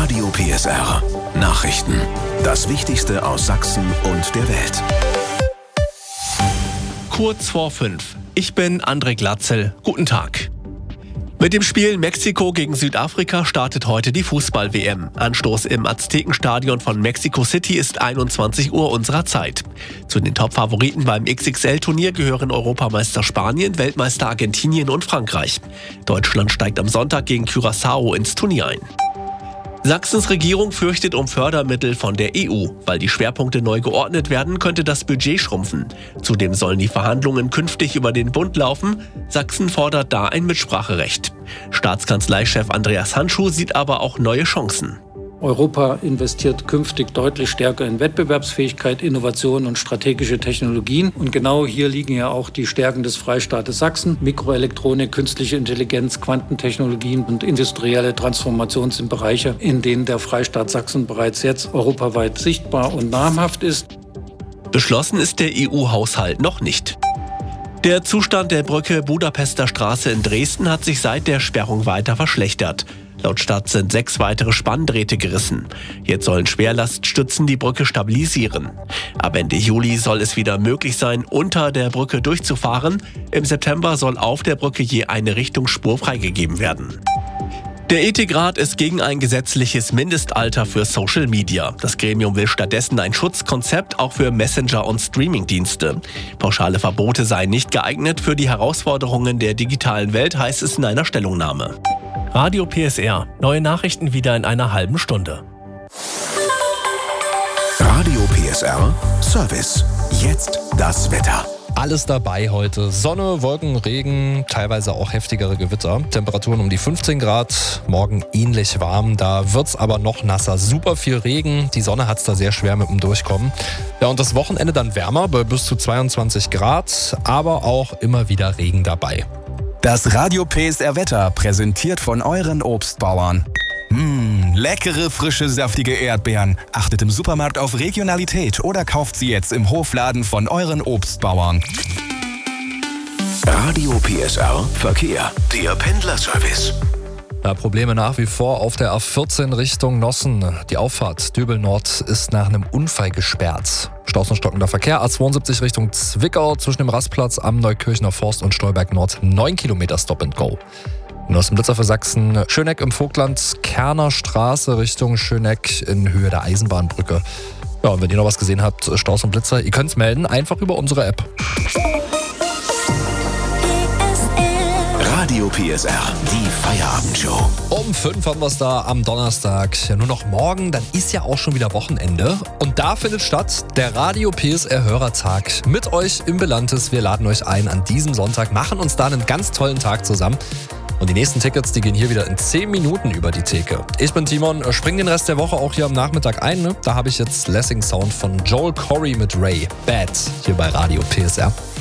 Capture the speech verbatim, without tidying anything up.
Radio P S R. Nachrichten. Das Wichtigste aus Sachsen und der Welt. Kurz vor fünf. Ich bin André Glatzel. Guten Tag. Mit dem Spiel Mexiko gegen Südafrika startet heute die Fußball-W M. Anstoß im Aztekenstadion von Mexico City ist einundzwanzig Uhr unserer Zeit. Zu den Top-Favoriten beim X X L-Turnier gehören Europameister Spanien, Weltmeister Argentinien und Frankreich. Deutschland steigt am Sonntag gegen Curaçao ins Turnier ein. Sachsens Regierung fürchtet um Fördermittel von der E U. Weil die Schwerpunkte neu geordnet werden, könnte das Budget schrumpfen. Zudem sollen die Verhandlungen künftig über den Bund laufen. Sachsen fordert da ein Mitspracherecht. Staatskanzleichef Andreas Handschuh sieht aber auch neue Chancen. Europa investiert künftig deutlich stärker in Wettbewerbsfähigkeit, Innovation und strategische Technologien. Und genau hier liegen ja auch die Stärken des Freistaates Sachsen. Mikroelektronik, künstliche Intelligenz, Quantentechnologien und industrielle Transformation sind Bereiche, in denen der Freistaat Sachsen bereits jetzt europaweit sichtbar und namhaft ist. Beschlossen ist der E U-Haushalt noch nicht. Der Zustand der Brücke Budapester Straße in Dresden hat sich seit der Sperrung weiter verschlechtert. Laut Stadt sind sechs weitere Spanndrähte gerissen. Jetzt sollen Schwerlaststützen die Brücke stabilisieren. Ab Ende Juli soll es wieder möglich sein, unter der Brücke durchzufahren. Im September soll auf der Brücke je eine Richtungsspur freigegeben werden. Der Ethikrat ist gegen ein gesetzliches Mindestalter für Social Media. Das Gremium will stattdessen ein Schutzkonzept auch für Messenger- und Streamingdienste. Pauschale Verbote seien nicht geeignet für die Herausforderungen der digitalen Welt, heißt es in einer Stellungnahme. Radio P S R. Neue Nachrichten wieder in einer halben Stunde. Radio P S R Service. Jetzt das Wetter. Alles dabei heute. Sonne, Wolken, Regen, teilweise auch heftigere Gewitter. Temperaturen um die fünfzehn Grad, morgen ähnlich warm. Da wird's aber noch nasser. Super viel Regen. Die Sonne hat's da sehr schwer mit dem Durchkommen. Ja, und das Wochenende dann wärmer bei bis zu zweiundzwanzig Grad, aber auch immer wieder Regen dabei. Das Radio P S R Wetter präsentiert von euren Obstbauern. Mmh, leckere, frische, saftige Erdbeeren. Achtet im Supermarkt auf Regionalität oder kauft sie jetzt im Hofladen von euren Obstbauern. Radio P S R Verkehr. Der Pendlerservice. Ja, Probleme nach wie vor auf der A vierzehn Richtung Nossen. Die Auffahrt Dübel Nord ist nach einem Unfall gesperrt. Staus und stockender Verkehr. A zweiundsiebzig Richtung Zwickau zwischen dem Rastplatz am Neukirchner Forst und Stolberg Nord. neun Kilometer Stop and Go. Nossenblitzer für Sachsen. Schöneck im Vogtland, Kerner Straße Richtung Schöneck in Höhe der Eisenbahnbrücke. Ja, und wenn ihr noch was gesehen habt, Staus und Blitzer, ihr könnt es melden, einfach über unsere App. Radio P S R, die Feierabendshow. Um fünf haben wir es da am Donnerstag. Ja, nur noch morgen, dann ist ja auch schon wieder Wochenende. Und da findet statt der Radio P S R Hörertag mit euch im Belantes. Wir laden euch ein an diesem Sonntag, machen uns da einen ganz tollen Tag zusammen. Und die nächsten Tickets, die gehen hier wieder in zehn Minuten über die Theke. Ich bin Timon, spring den Rest der Woche auch hier am Nachmittag ein. Ne? Da habe ich jetzt Lessing Sound von Joel Corey mit Ray. Bad hier bei Radio P S R.